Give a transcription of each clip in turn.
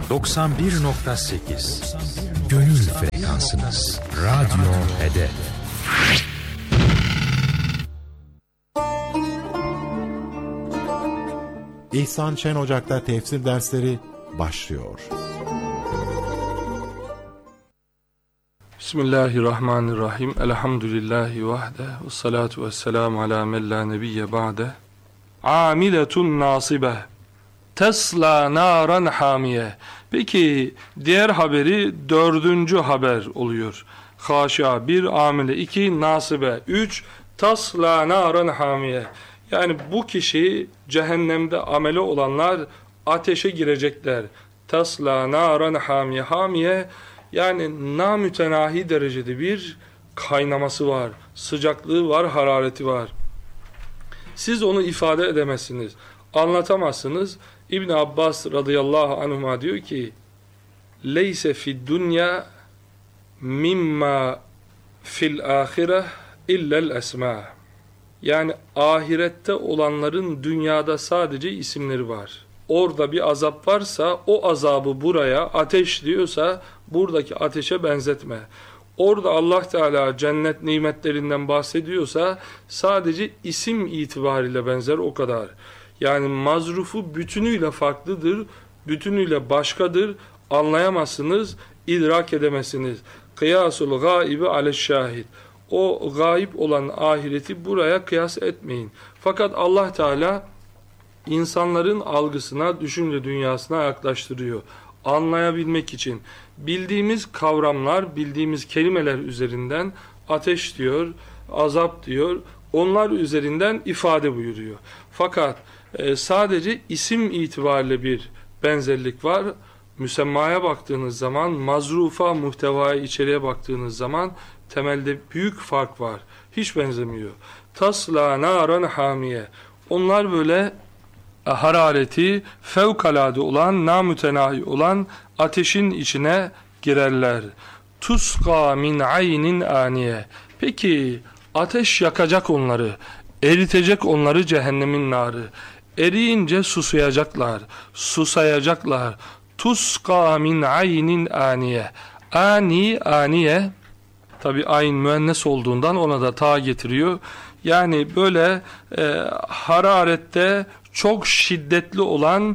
91.8 Gönül frekansınız. Radyo Hedef. İhsan Şen Ocak'ta tefsir dersleri başlıyor. Bismillahirrahmanirrahim. Elhamdülillahi vahde. Ve salatu ve selamu ala men la nebiyye ba'de. Amiletun nasibe. Tesla naran hamiye. Peki diğer haberi dördüncü haber oluyor. Haşa 1, amile 2, nasibe 3, tesla naran hamiye. Yani bu kişi cehennemde ameli olanlar ateşe girecekler. Tesla naran hamiye. Hamiye yani namütenahi derecede bir kaynaması var, sıcaklığı var, harareti var. Siz onu ifade edemezsiniz, anlatamazsınız. İbn Abbas radıyallahu anhuma diyor ki: "Leyse fid dunya mimma fil ahire illel esma." Yani ahirette olanların dünyada sadece isimleri var. Orada bir azap varsa o azabı buraya ateş diyorsa buradaki ateşe benzetme. Orada Allah Teala cennet nimetlerinden bahsediyorsa sadece isim itibariyle benzer, o kadar. Yani mazrufu bütünüyle farklıdır, bütünüyle başkadır, anlayamazsınız, idrak edemezsiniz. Kıyasul gaibi aleşşahid. O gaib olan ahireti buraya kıyas etmeyin. Fakat Allah Teala insanların algısına, düşünce dünyasına yaklaştırıyor. Anlayabilmek için bildiğimiz kavramlar, bildiğimiz kelimeler üzerinden ateş diyor, azap diyor, onlar üzerinden ifade buyuruyor. Fakat sadece isim itibariyle bir benzerlik var. Müsemmaya baktığınız zaman, mazrufa, muhtevaya, içeriye baktığınız zaman temelde büyük fark var. Hiç benzemiyor. Tasla naran hamiye. Onlar böyle harareti fevkalade olan, namütenahi olan ateşin içine girerler. Tuska min aynin aniye. Peki ateş yakacak onları, eritecek onları cehennemin narı. Eriyince susayacaklar, susayacaklar. Tuska min aynin aniye. Ani, aniye. Tabi ayn müennes olduğundan ona da ta getiriyor. Yani böyle hararette çok şiddetli olan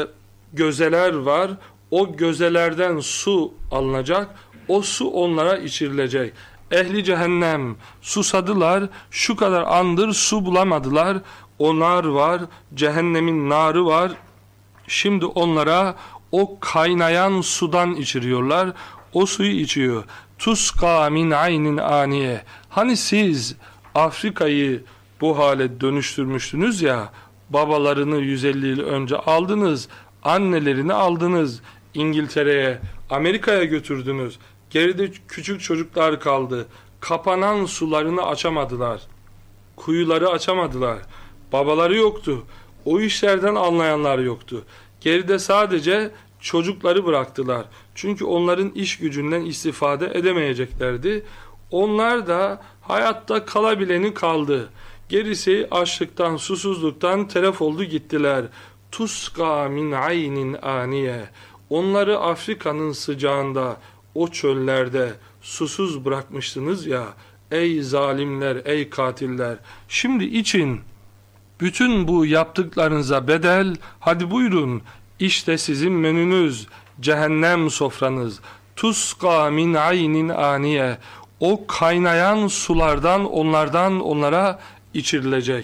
gözeler var. O gözelerden su alınacak. O su onlara içirilecek. Ehli cehennem susadılar. Şu kadar andır su bulamadılar. O nar var. Cehennemin narı var. Şimdi onlara o kaynayan sudan içiriyorlar. O suyu içiyor. Tuska min aynin aniye. Hani siz Afrika'yı bu hale dönüştürmüştünüz ya, babalarını 150 yıl önce aldınız, annelerini aldınız, İngiltere'ye, Amerika'ya götürdünüz. Geride küçük çocuklar kaldı. Kapanan sularını açamadılar. Kuyuları açamadılar. Babaları yoktu. O işlerden anlayanlar yoktu. Geride sadece çocukları bıraktılar. Çünkü onların iş gücünden istifade edemeyeceklerdi. Onlar da hayatta kalabileni kaldı. Gerisi açlıktan, susuzluktan telef oldu gittiler. Tuska min aynin aniye. Onları Afrika'nın sıcağında, o çöllerde susuz bırakmıştınız ya. Ey zalimler, ey katiller. Şimdi için bütün bu yaptıklarınıza bedel. Hadi buyurun. İşte sizin menünüz, cehennem sofranız. Tuska min aynin aniye. O kaynayan sulardan onlara içirilecek.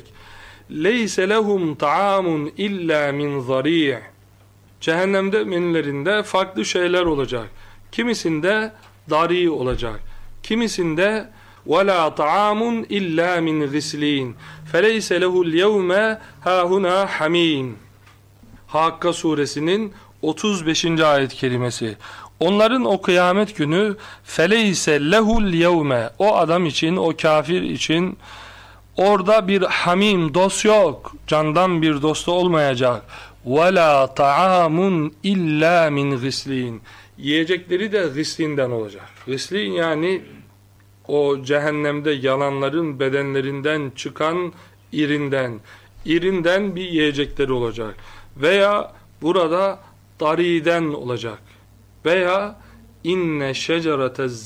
Leyse lehum ta'amun illa min zari'. Cehennemde menülerinde farklı şeyler olacak. Kimisinde dari olacak. Kimisinde وَلَا طَعَامٌ إِلَّا مِنْ غِسْلِينَ فَلَيْسَ لَهُ الْيَوْمَ هَاهُنَا حَمِيمٌ. Hakka suresinin 35. ayet kelimesi. Onların o kıyamet günü فَلَيْسَ لَهُ الْيَوْمَ, o adam için, o kafir için orada bir hamim, dost yok. Candan bir dostu olmayacak. وَلَا طَعَامٌ إِلَّا مِنْ غِسْلِينَ. Yiyecekleri de gıslinden olacak. Gıslin yani o cehennemde yalanların bedenlerinden çıkan irinden bir yiyecekleri olacak. Veya burada dariden olacak. Veya inne şecerete